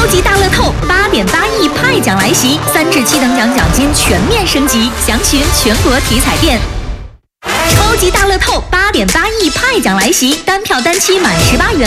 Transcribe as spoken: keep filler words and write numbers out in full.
级大乐透八点八亿派奖来袭，三至七等奖奖金全面升级，详询全国体彩店。超级大乐透八点八亿派奖来袭，单票单期满十八元